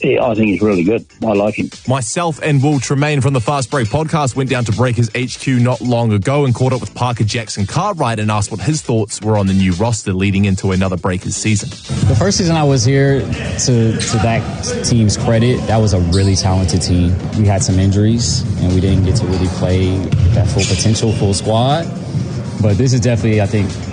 Yeah, I think he's really good. I like him. Myself and Will Tremaine from the Fast Break podcast went down to Breakers HQ not long ago and caught up with Parker Jackson Cartwright and asked what his thoughts were on the new roster leading into another Breakers season. The first season I was here, to that team's credit, that was a really talented team. We had some injuries and we didn't get to really play that full potential, full squad. But this is definitely, I think,